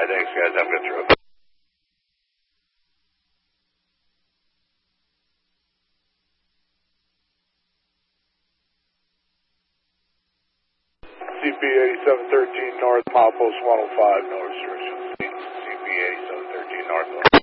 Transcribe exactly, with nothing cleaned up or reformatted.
right, thanks, guys. Have a good trip. C P eighty-seven thirteen North, milepost one oh five, no restrictions. C P eighty-seven thirteen North.